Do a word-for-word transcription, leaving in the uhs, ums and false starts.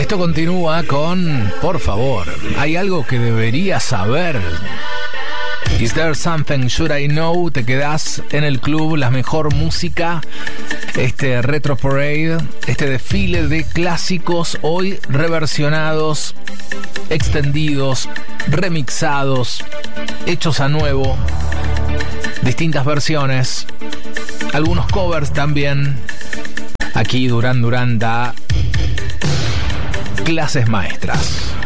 Esto continúa con, por favor, hay algo que deberías saber. Is there something should I know? Te quedás en el club, la mejor música, este Retro Parade, este desfile de clásicos hoy reversionados, extendidos, remixados, hechos a nuevo, distintas versiones, algunos covers también. Aquí Duran Duran da clases maestras.